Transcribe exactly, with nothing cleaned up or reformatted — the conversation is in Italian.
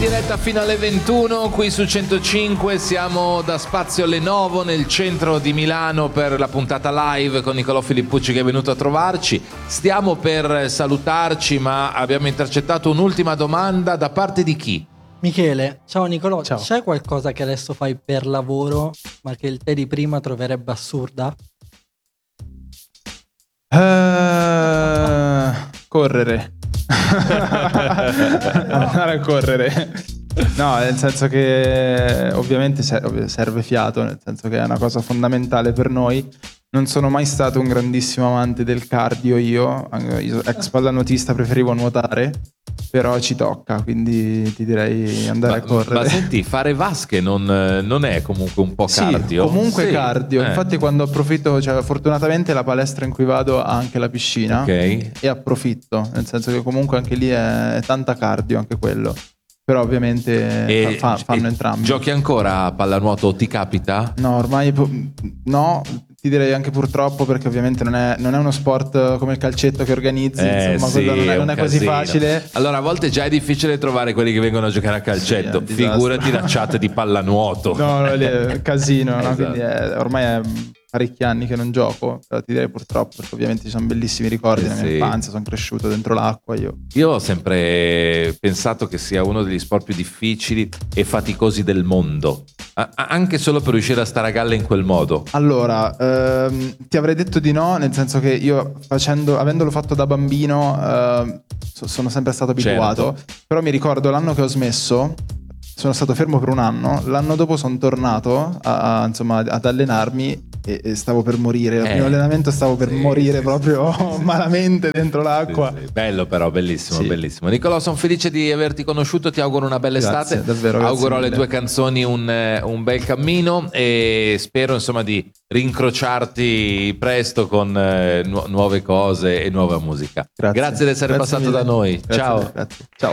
diretta fino alle ventuno qui su centocinque. Siamo da Spazio Lenovo nel centro di Milano per la puntata live con Nicolò Filippucci che è venuto a trovarci. Stiamo per salutarci, ma abbiamo intercettato un'ultima domanda da parte di chi? Michele, ciao Nicolò, ciao. C'è qualcosa che adesso fai per lavoro ma che il te di prima troverebbe assurda? Uh, correre. Andare a correre. No, nel senso che ovviamente serve fiato, nel senso che è una cosa fondamentale per noi. Non sono mai stato un grandissimo amante del cardio io, io ex pallanotista, preferivo nuotare, però ci tocca, quindi ti direi andare ma, a correre. Ma senti, fare vasche non, non è comunque un po' cardio? Sì, comunque sì. cardio. Eh. Infatti quando approfitto, cioè fortunatamente la palestra in cui vado ha anche la piscina, okay. E approfitto, nel senso che comunque anche lì è, è tanta cardio anche quello. Però ovviamente e, fa, fanno e entrambi. Giochi ancora a pallanuoto? Ti capita? No, ormai no, ti direi anche purtroppo, perché ovviamente non è, non è uno sport come il calcetto che organizzi, eh, insomma, sì, non è, non è così facile. Allora a volte già è difficile trovare quelli che vengono a giocare a calcetto, sì, figurati la chat di pallanuoto. No, no, è casino, esatto. No? Quindi è, ormai è parecchi anni che non gioco, però ti direi purtroppo, perché ovviamente ci sono bellissimi ricordi eh, nella sì. mia infanzia, sono cresciuto dentro l'acqua io. Io ho sempre pensato che sia uno degli sport più difficili e faticosi del mondo, a- anche solo per riuscire a stare a galla in quel modo. Allora, ehm, ti avrei detto di no, nel senso che io facendo, avendolo fatto da bambino, eh, sono sempre stato abituato, certo. Però mi ricordo l'anno che ho smesso, sono stato fermo per un anno, l'anno dopo sono tornato a, a, insomma, ad allenarmi e, e stavo per morire. Al eh, primo allenamento stavo per sì, morire sì, proprio sì. malamente dentro l'acqua. Sì, sì. Bello però, bellissimo, sì. bellissimo. Nicolò, sono felice di averti conosciuto, ti auguro una bella Grazie, estate. davvero, grazie auguro alle mille. tue canzoni un, un bel cammino e spero insomma di rincrociarti presto con eh, nu- nuove cose e nuova musica. Grazie, grazie di essere grazie passato mille. da noi. Grazie, Ciao. grazie. Ciao.